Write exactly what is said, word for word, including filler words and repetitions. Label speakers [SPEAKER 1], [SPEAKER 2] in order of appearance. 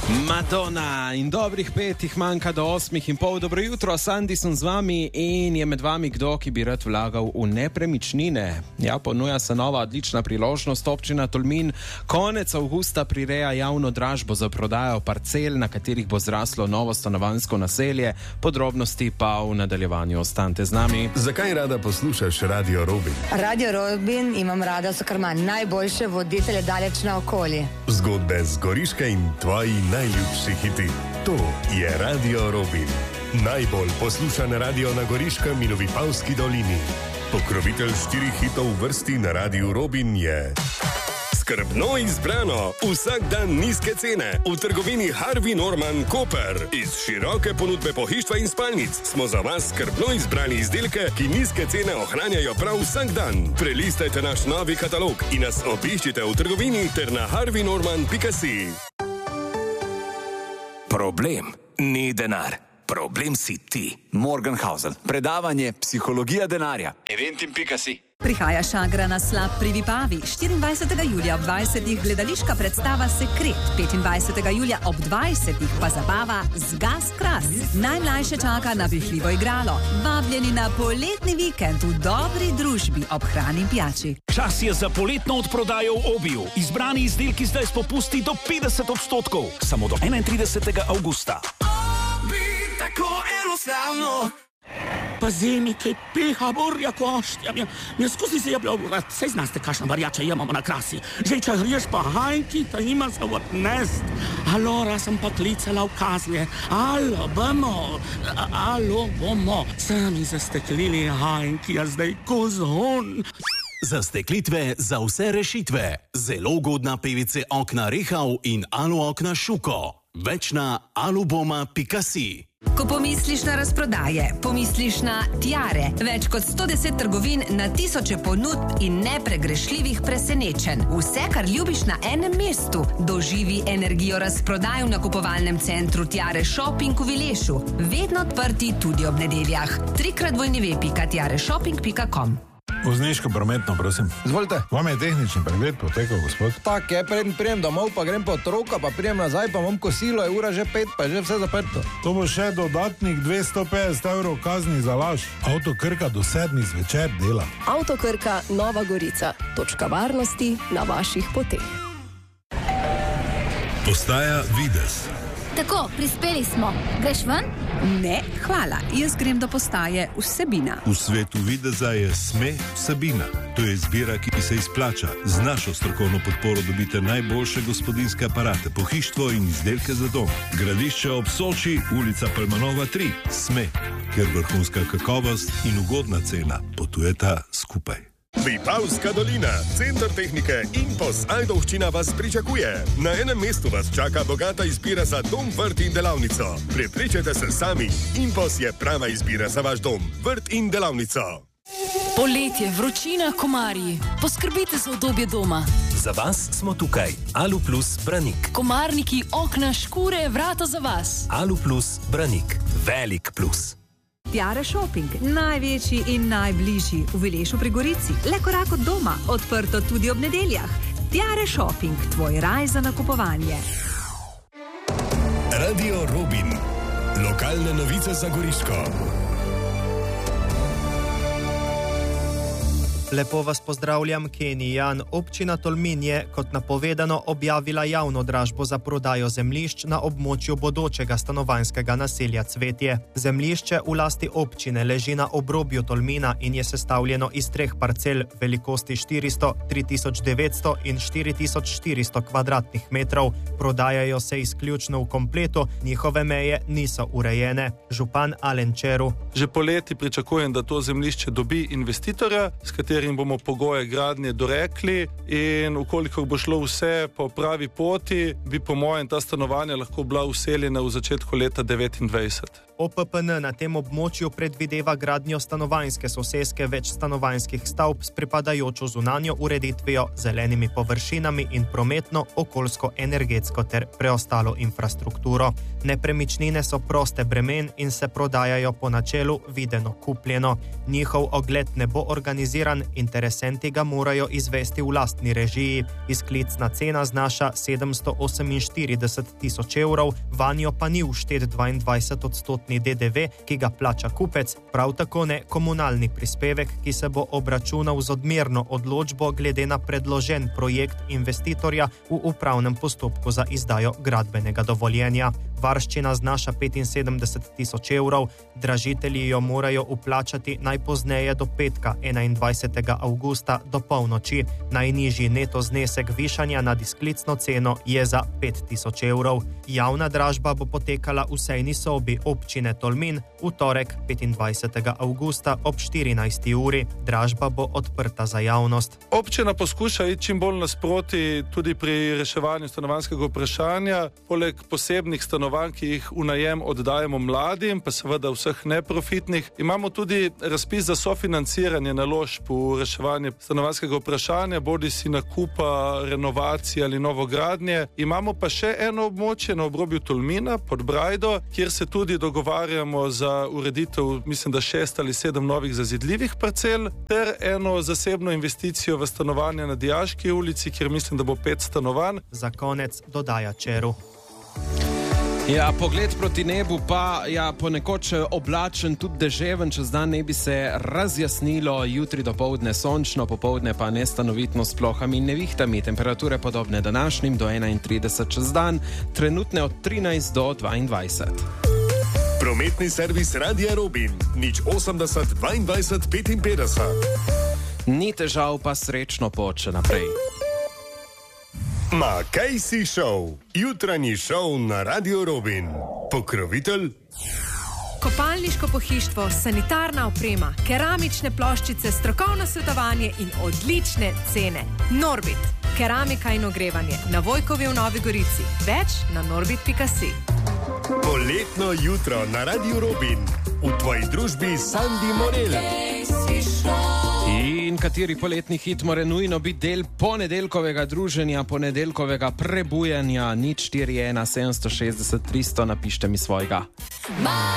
[SPEAKER 1] Madonna, in dobrih petih manjka do osmih in pol. Dobro jutro, Sandi sem z vami in je med vami kdo, ki bi rad vlagal v nepremičnine. Ja, ponuja se nova odlična priložnost. Občina Tolmin konec avgusta prireja javno dražbo za prodajo parcel, na katerih bo zraslo novo stanovanjsko naselje. Podrobnosti pa v nadaljevanju. Ostanite z nami.
[SPEAKER 2] Zakaj rada poslušaš Radio Robin?
[SPEAKER 3] Radio Robin imam rada, so kar ima najboljše voditelje daleč na okolje.
[SPEAKER 2] Zgodbe z Goriške in tvoji najljubši hiti. To je Radio Robin. Najbolj poslušan radio na Goriškem in v Vipavski dolini. Pokrovitelj štirih hitov v vrsti na Radiu Robin je... Skrbno izbrano, vsak dan nizke cene v trgovini Harvey Norman Koper. Iz široke ponudbe pohištva in spalnic smo za vas skrbno izbrali izdelke, ki nizke cene ohranjajo prav vsak dan. Prelistajte naš novi katalog in nas obiščite v trgovini ter na harvey norman pika si.
[SPEAKER 4] Problem ni denar. Problem si ti. Morgenhausen. Predavanje Psihologija denarja. eventim pika si.
[SPEAKER 5] Prihaja šagra na slab pri Vipavi. štiriindvajsetega julija ob dvajsetih gledališka predstava Sekret. petindvajsetega julija ob dvajsetih pa zabava Zgas Kras. Najmlajše čaka navihljivo igralo. Vabljeni na poletni vikend v dobri družbi ob hrani in pijači.
[SPEAKER 6] Čas je za poletno odprodajo v Obiju. Izbrani izdelki zdaj s popusti do petdeset odstotkov. Samo do enaintridesetega avgusta.
[SPEAKER 7] Obi, tako enostavno. Pazi mi, kaj piha burja koštja. Mja skusi se jeblo, sej znaste kašna varjača imamo na krasi. Že če griješ pa hajki, ta ima se odnest. Alora sem pa klicala v kazlje. Alo, bomo, alo, bomo. Sami zasteklili hajki, a zdaj kozhon.
[SPEAKER 8] Zasteklitve za vse rešitve. Zelo ugodna pevice okna Rehau in Alu okna Šuko. Več na aluboma pika si.
[SPEAKER 5] Ko pomisliš na razprodaje, pomisliš na Tiare. Več kot sto deset trgovin na tisoče ponudb in nepregrešljivih presenečenj. Vse, kar ljubiš na enem mestu. Doživi energijo razprodaj v nakupovalnem centru Tiare Shopping v Vilešu. Vedno odprti tudi ob nedeljah. trikrat dvojni ve pika tiare shopping pika com.
[SPEAKER 9] Vozniško prometno, prosim.
[SPEAKER 10] Izvolite.
[SPEAKER 9] Vam je tehnični pregled potekal, gospod?
[SPEAKER 10] Tak je, preden prijem domov, pa grem po otroka, pa prijem nazaj, pa imam kosilo, je ura že pet, pa je že vse zaprto.
[SPEAKER 9] To bo še dodatnih dvesto petdeset evrov kazni za laž. Avto Krka do sedmih zvečer dela.
[SPEAKER 11] Avto Krka Nova Gorica. Točka varnosti na vaših poteh.
[SPEAKER 2] Postaja Vides.
[SPEAKER 12] Tako, prispeli smo. Greš ven?
[SPEAKER 5] Ne, hvala. Jaz grem do postaje Vsebina.
[SPEAKER 2] V svetu videza je Sme Vsebina. To je izbira, ki se izplača. Z našo strokovno podporo dobite najboljše gospodinjske aparate, pohištvo in izdelke za dom. Gradišče ob Soči, ulica Palmanova tri. Sme, kjer vrhunska kakovost in ugodna cena potujeta skupaj. Vipavska dolina, center tehnike Impos Ajdovščina vas pričakuje. Na enem mestu vas čaka bogata izbira za dom, vrt in delavnico. Prepričajte se sami, Impos je prava izbira za vaš dom, vrt in delavnico.
[SPEAKER 13] Poletje, vročina, komarji. Poskrbite za udobje doma.
[SPEAKER 4] Za vas smo tukaj. Alu plus Branik.
[SPEAKER 13] Komarniki, okna, škure, vrata za vas.
[SPEAKER 4] Alu plus Branik. Velik plus.
[SPEAKER 5] Tiare Shopping, največji in najbližji v Vilešu pri Gorici. Le korak od doma, odprto tudi ob nedeljah. Tiare Shopping, tvoj raj za nakupovanje.
[SPEAKER 2] Radio Robin. Lokalne novice za Goriško.
[SPEAKER 14] Lepo vas pozdravljam, Kenny Jan. Občina Tolmin je, kot napovedano, objavila javno dražbo za prodajo zemljišč na območju bodočega stanovanjskega naselja Cvetje. Zemljišče v lasti občine leži na obrobju Tolmina in je sestavljeno iz treh parcel velikosti štiristo, tri tisoč devetsto in štiri tisoč štiristo kvadratnih metrov. Prodajajo se izključno v kompletu, njihove meje niso urejene. Župan Alen Čeru.
[SPEAKER 15] Že poleti pričakujem, da to zemljišče dobi investitorja, s katerim katerim bomo pogoje gradnje dorekli in ukolikor bo šlo vse po pravi poti, bi po mojem ta stanovanja lahko bila vseljena v začetku leta devetindvajset.
[SPEAKER 14] O P P N na tem območju predvideva gradnjo stanovanjske soseske večstanovanjskih stavb s pripadajočo zunanjo ureditvijo, zelenimi površinami in prometno, okoljsko, energetsko ter preostalo infrastrukturo. Nepremičnine so proste bremen in se prodajajo po načelu videno kupljeno. Njihov ogled ne bo organiziran, interesenti ga morajo izvesti v lastni režiji. Izklicna cena znaša sedemsto oseminštirideset tisoč evrov, vanjo pa ni vštet dvaindvajset odstotni D D V, ki ga plača kupec, prav tako ne komunalni prispevek, ki se bo obračunal z odmerno odločbo glede na predložen projekt investitorja v upravnem postopku za izdajo gradbenega dovoljenja. Varščina znaša petinsedemdeset tisoč evrov, dražitelji jo morajo uplačati najpozneje do petka enaindvajsetega avgusta do polnoči. Najnižji neto znesek višanja nad izklicno ceno je za pet tisoč evrov. Javna dražba bo potekala v sejni sobi občine Tolmin v torek petindvajsetega avgusta ob štirinajsti uri. Dražba bo odprta za javnost.
[SPEAKER 15] Občina poskuša iti čim bolj nasproti tudi pri reševanju stanovanjskega vprašanja. Poleg posebnih stanovanj, ki jih v najem oddajemo mladim, pa seveda vseh neprofitnih, imamo tudi razpis za sofinanciranje naložb v reševanje stanovanjskega vprašanja, bodi si nakupa, renovacije ali novogradnje. Imamo pa še eno območje na obrobju Tolmina pod Brajdo, kjer se tudi dogovarjamo za ureditev, mislim, da šest ali sedem novih zazidljivih parcel, ter eno zasebno investicijo v stanovanje na Dijaški ulici, kjer mislim, da bo pet stanovanj.
[SPEAKER 14] Za konec dodaja Čeru.
[SPEAKER 1] Ja, pogled proti nebu pa ja, ponekoč oblačen, tudi deževen, čez dan ne bi se razjasnilo, jutri dopoldne sončno, popoldne pa nestanovitno s plohami in nevihtami, temperature podobne današnjim do enaintrideset čez dan, trenutne od trinajst do dvaindvajset.
[SPEAKER 2] Prometni servis Radia Robin, nič osemdeset dvaindvajset petinpetdeset.
[SPEAKER 1] Ni težav, pa srečno pot še naprej.
[SPEAKER 2] Ma kaj si šov? Jutranji šov na Radio Robin. Pokrovitelj?
[SPEAKER 16] Kopalniško pohištvo, sanitarna oprema, keramične ploščice, strokovno svetovanje in odlične cene. Norbit, keramika in ogrevanje na Vojkovi v Novi Gorici. Več na norbit pika si.
[SPEAKER 2] Poletno jutro na Radio Robin. V tvoji družbi Sandi Morel.
[SPEAKER 1] In kateri poletni hit mora nujno biti del ponedeljkovega druženja, ponedeljkovega prebujanja? Nič štiri ena sedemsto šestdeset tristo, napište mi svojega.